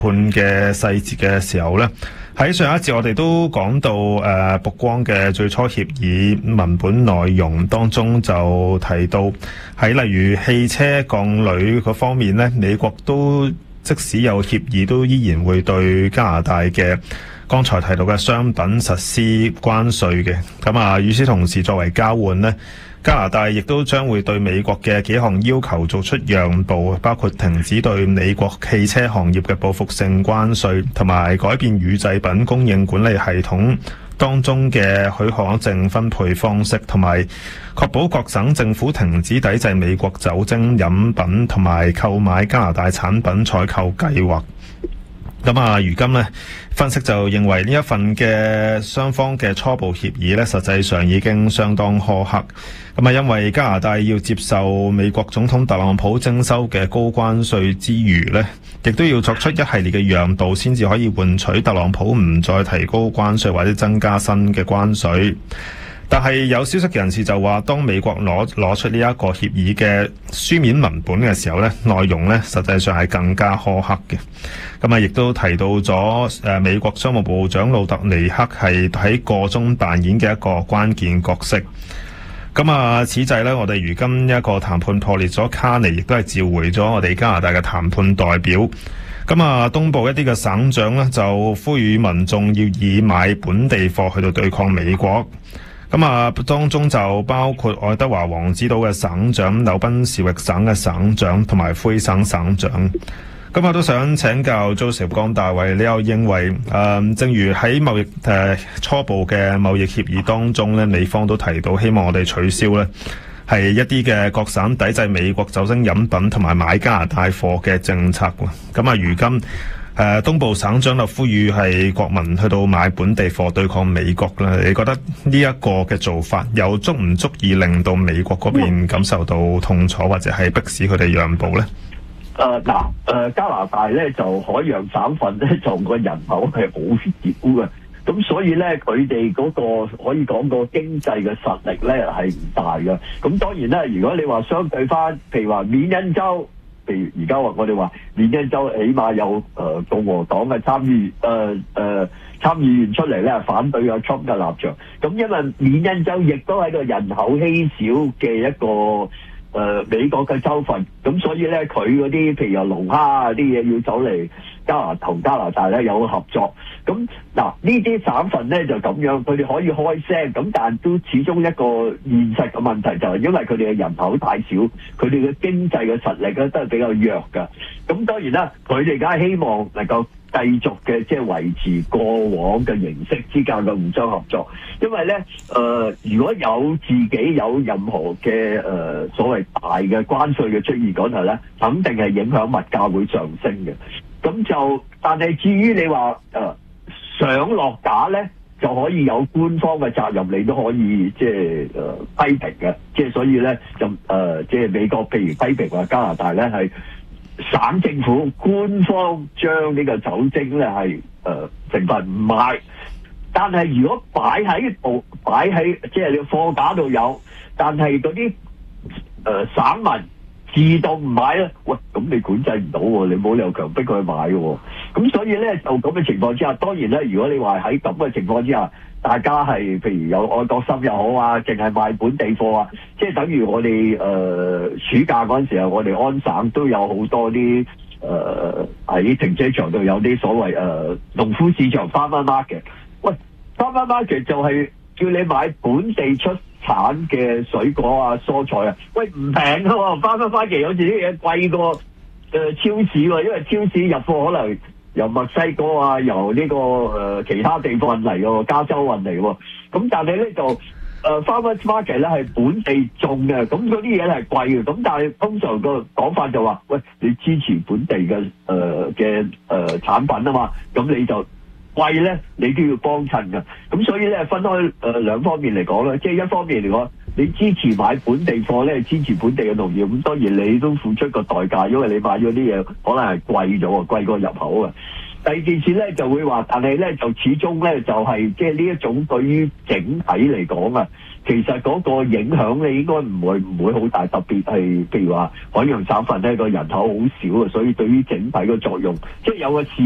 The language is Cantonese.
判嘅細節嘅時候呢，喺上一節我哋都講到曝光嘅最初協議文本內容當中就提到喺例如汽車鋼鋁嗰方面呢，美國都即使有協議都依然會對加拿大嘅剛才提到嘅商品實施關稅嘅。咁啊，與此同時作為交換呢，加拿大亦都將會對美國嘅幾項要求做出讓步，包括停止對美國汽車行業嘅報復性關稅，同埋改變乳製品供應管理系統當中嘅許可證分配方式，同埋確保各省政府停止抵制美國酒精飲品同埋購買加拿大產品採購計劃。咁啊，如今呢，分析就認為呢一份嘅雙方嘅初步協議呢，實際上已經相當苛刻。咁啊，因為加拿大要接受美國總統特朗普徵收嘅高關稅之餘呢，亦都要作出一系列嘅讓步，先至可以換取特朗普唔再提高關稅或者增加新嘅關稅。但係有消息人士就話，當美國攞出呢一個協議嘅書面文本嘅時候呢，內容呢實際上係更加苛刻嘅。咁啊，亦都提到咗美國商務部長魯特尼克係喺個中扮演嘅一個關鍵角色。咁啊，此際呢，我哋如今一個談判破裂咗，卡尼亦都係召回咗我哋加拿大嘅談判代表。咁啊，東部一啲嘅省長呢，就呼籲民眾要以買本地貨去到對抗美國。咁啊，當中就包括愛德華王子島嘅省長、紐賓士域省嘅省長同埋魁省省長。咁我都想請教 Joseph 江大衛，你又認為正如喺貿易初步嘅貿易協議當中咧，美方都提到希望我哋取消咧係一啲嘅各省抵制美國酒精飲品同埋買加拿大貨嘅政策喎。咁啊，如今東部省長就呼籲係國民去到買本地貨對抗美國啦。你覺得呢一個嘅做法又足唔足以令到美國嗰邊感受到痛楚，或者係迫使佢哋讓步呢？ 加拿大咧就海洋省份咧就個人口係好少嘅，咁所以咧佢哋嗰個可以講個經濟嘅實力咧係唔大嘅。咁當然啦，如果你話相對翻，譬如話緬因州。譬如而家我哋話緬因州起碼有共和黨嘅參議員出嚟咧反對阿 Trump 嘅立場，咁因為緬因州亦都係個人口稀少嘅一個美國嘅州份，咁所以咧佢嗰啲譬如話龍蝦啊啲嘢要走嚟同加拿大咧有合作。咁嗱呢啲省份咧就咁樣，佢哋可以開聲，咁但係都始終一個現實嘅問題就係因為佢哋嘅人口太少，佢哋嘅經濟嘅實力咧都係比較弱㗎。咁當然啦，佢哋梗係希望能夠繼續嘅即係維持過往嘅形式之間嘅互相合作，因為咧如果有自己有任何嘅所謂大嘅關稅嘅出現嗰陣咧，肯定係影響物價會上升嘅。咁就但係至於你話上落架咧，就可以有官方嘅責任，你都可以即係批評嘅。即係所以咧就即係美國譬如批評話加拿大咧係省政府官方將呢個酒精咧係成分唔賣，但係如果擺喺即係你貨架度有，但係嗰啲省民自動唔買咧，喂，咁你管制唔到喎，你冇理由強迫佢買嘅喎。咁所以咧就咁嘅情況之下，當然咧如果你話喺咁嘅情況之下，大家係譬如有愛國心又好啊，淨係賣本地貨啊，即係等於我哋暑假嗰陣時候，我哋安省都有好多啲喺停車場度有啲所謂農夫市場 farmer market。喂，farmer market 就係叫你買本地出產嘅水果啊、蔬菜啊，喂唔平㗎喎，farmer market有時啲嘢貴過超市喎，因為超市入貨可能由墨西哥啊，由呢個其他地方運嚟喎，加州運嚟喎。咁但係咧就farmers market 咧係本地種嘅，咁嗰啲嘢係貴嘅。咁但係通常個講法就話，喂，你支持本地嘅產品啊嘛，咁你就貴咧，你都要幫襯㗎。咁所以咧分開兩方面嚟講咧，即係一方面嚟講，你支持買本地貨咧，支持本地嘅農業，咁當然你都付出個代價，因為你買咗啲嘢可能係貴咗，貴過入口啊。第二件事咧就會話，但係咧就始終咧就係即係呢一種對於整體嚟講啊，其實嗰個影響咧應該唔會好大，特別係譬如話海洋省份咧個人口好少啊，所以對於整體嘅作用，即係有個